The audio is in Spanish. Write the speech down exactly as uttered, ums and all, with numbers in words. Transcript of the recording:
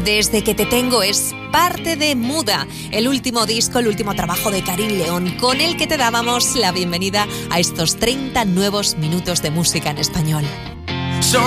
Desde que te tengo es parte de Muda, el último disco, el último trabajo de Karin León, con el que te dábamos la bienvenida a estos treinta nuevos minutos de música en español.